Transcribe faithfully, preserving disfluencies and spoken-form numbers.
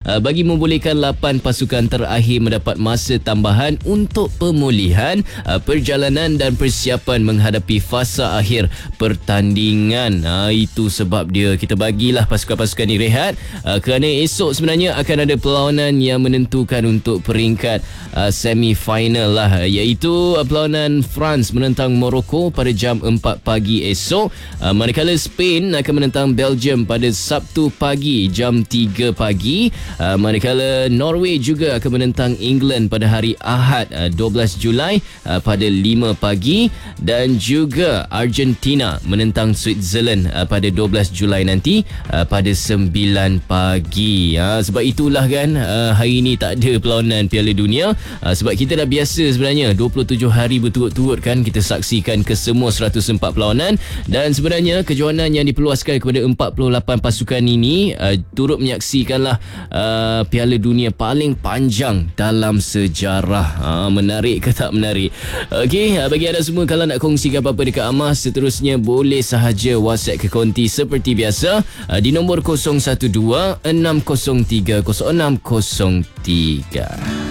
uh, bagi membolehkan lapan pasukan terakhir mendapat masa tambahan untuk pemulihan uh, perjalanan dan persiapan menghadapi fasa akhir pertandingan. Uh, itu sebab dia kita bagilah pasukan-pasukan ni rehat uh, kerana esok sebenarnya akan ada perlawanan yang menentukan untuk peringkat uh, semi-final lah, iaitu uh, perlawanan France menentang Morocco pada jam empat pagi esok, uh, manakala Spain akan menentang Belgium pada Sabtu pagi jam tiga pagi, uh, manakala Norway juga akan menentang England pada hari Ahad uh, dua belas Julai uh, pada lima pagi, dan juga Argentina menentang Switzerland uh, pada dua belas Julai nanti uh, pada sembilan pagi. uh, sebab itulah kan uh, hari ini tak ada perlawanan Piala Dunia, uh, sebab kita dah biasa sebenarnya dua puluh tujuh hari berturut-turut kan kita saksikan kesemua seratus empat perlawanan, dan sebenarnya kejohanan yang diperluaskan kepada empat puluh lapan pasukan ini uh, turut menyaksikanlah uh, Piala Dunia paling panjang dalam sejarah. uh, menarik ke tak menarik? Okey, uh, bagi anda semua kalau nak kongsikan apa-apa dekat Amah, seterusnya boleh sahaja WhatsApp ke Konti seperti biasa uh, di nombor kosong satu dua enam kosong tiga kosong enam kosong tiga.